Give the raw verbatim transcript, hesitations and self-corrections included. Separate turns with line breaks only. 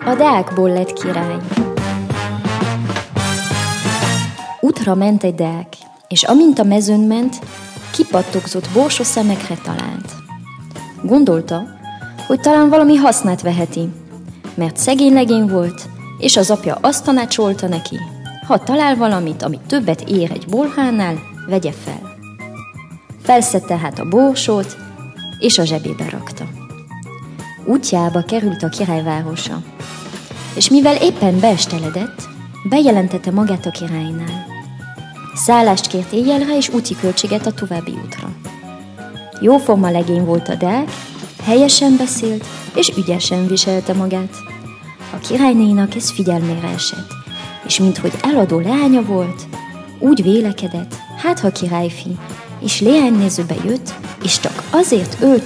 A deákból lett király. Útra ment egy deák, és amint a mezőn ment, kipattogzott borsó szemekre talált. Gondolta, hogy talán valami hasznát veheti, mert szegény legény volt, és az apja azt tanácsolta neki, ha talál valamit, ami többet ér egy bolhánál, vegye fel. Felszedte hát a borsót, és a zsebébe rakta. Útjába került a királyvárosa, és mivel éppen beesteledett, bejelentette magát a királynál. Szállást kért éjjelre és úti költséget a további útra. Jóforma legény volt a deák, helyesen beszélt és ügyesen viselte magát. A királynénak ez figyelmére esett, és minthogy eladó leánya volt, úgy vélekedett, hát ha királyfi, és leánynézőbe jött, és csak azért ölt